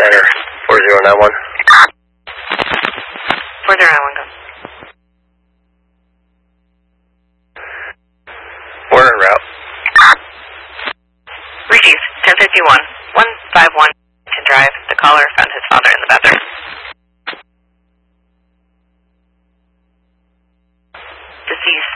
Center, 4091. 4091, go. We're en route. Receive, 1051, 151 can drive. The caller found his father in the bathroom. Deceased